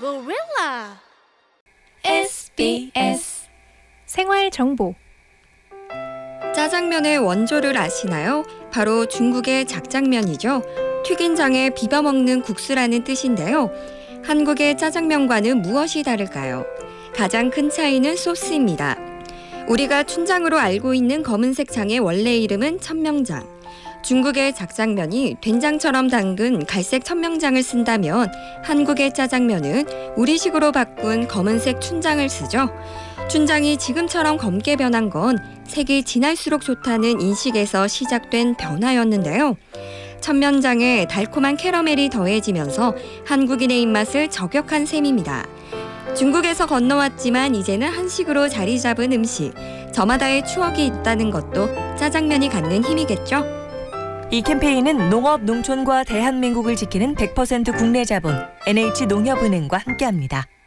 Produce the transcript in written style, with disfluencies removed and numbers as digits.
gorilla. SBS 생활 정보. 짜장면의 원조를 아시나요? 바로 중국의 작장면이죠. 튀긴 장에 비벼 먹는 국수라는 뜻인데요. 한국의 짜장면과는 무엇이 다를까요? 가장 큰 차이는 소스입니다. 우리가 춘장으로 알고 있는 검은색 장의 원래 이름은 천명장. 중국의 작장면이 된장처럼 담근 갈색 천명장을 쓴다면 한국의 짜장면은 우리식으로 바꾼 검은색 춘장을 쓰죠. 춘장이 지금처럼 검게 변한 건 색이 진할수록 좋다는 인식에서 시작된 변화였는데요. 천면장에 달콤한 캐러멜이 더해지면서 한국인의 입맛을 저격한 셈입니다. 중국에서 건너왔지만 이제는 한식으로 자리 잡은 음식, 저마다의 추억이 있다는 것도 짜장면이 갖는 힘이겠죠. 이 캠페인은 농업, 농촌과 대한민국을 지키는 100% 국내 자본 NH농협은행과 함께합니다.